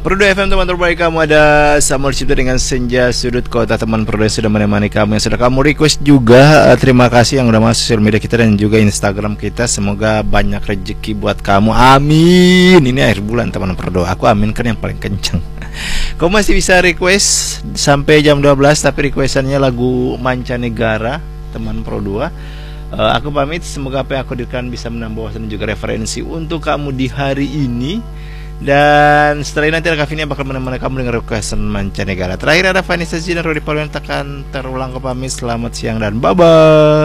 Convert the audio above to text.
Perdu FM teman terbaik kamu, ada Samuel Cipta dengan Senja Sudut Kota. Teman Perdu yang sudah menemani kamu, yang sudah kamu request juga. Terima kasih yang udah masuk sosial media kita dan juga Instagram kita. Semoga banyak rezeki buat kamu, amin. Ini akhir bulan teman Perdu, aku aminkan yang paling kencang. Kau masih bisa request sampai jam 12, tapi requestannya lagu mancanegara teman Perdu. Aku pamit, semoga apa yang aku berikan bisa menambah wawasan dan juga referensi untuk kamu di hari ini. Dan setelah ini nanti Kak Vini bakal menemani kamu dengan requestan mancanegara. Terakhir ada Vanessa Zina, Rodi Paul yang tekan terulang ke pamit. Selamat siang dan bye-bye.